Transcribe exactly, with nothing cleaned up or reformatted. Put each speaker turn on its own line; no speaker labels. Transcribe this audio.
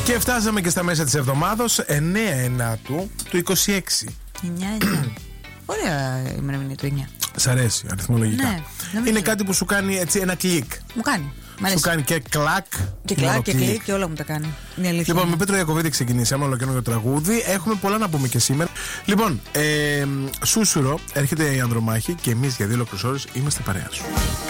Και φτάσαμε και στα μέσα της εβδομάδος, εννέα ενάτου του είκοσι έξι.
εννιά εννιά. Ωραία ημερομηνία του εννιά.
Σ' αρέσει αριθμολογικά?
Ναι,
είναι κάτι που σου κάνει έτσι ένα κλικ.
Μου κάνει.
Σου κάνει και κλακ.
Και κλακ και κλικ και όλα μου τα κάνει.
Λοιπόν, με Πέτρο Ιακωβίδη ξεκινήσαμε όλο καινούργιο τραγούδι. Έχουμε πολλά να πούμε και σήμερα. Λοιπόν, ε, Σούσουρο, έρχεται η Ανδρομάχη και εμείς για δύο ολόκληρες ώρες είμαστε παρέα σου.